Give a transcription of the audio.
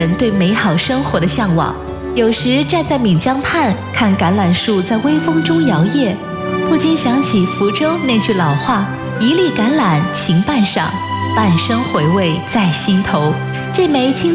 人对美好生活的向往。有时站在闽江畔看橄榄树在微风中摇曳，不禁想起福州那句老话：一粒橄榄情半晌，半生回味在心头。这枚青